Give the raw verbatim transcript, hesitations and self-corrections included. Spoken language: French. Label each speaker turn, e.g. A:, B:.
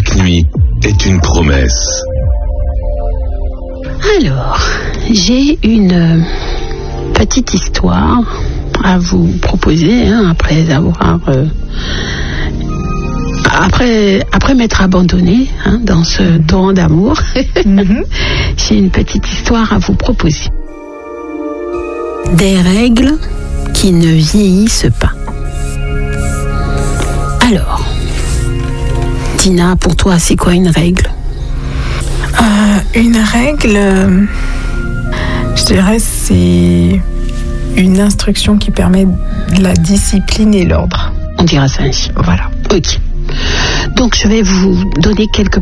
A: chaque nuit est une promesse.
B: Alors, j'ai une petite histoire à vous proposer, hein, après avoir... Euh, après, après m'être abandonnée, hein, dans ce torrent d'amour. Mm-hmm. J'ai une petite histoire à vous proposer. Des règles qui ne vieillissent pas. Alors, Tina, pour toi, c'est quoi une règle ?
C: euh, Une règle, euh, je dirais, c'est une instruction qui permet de la discipline et l'ordre.
B: On dira ça ainsi.
C: Voilà.
B: Ok. Donc, je vais vous donner quelques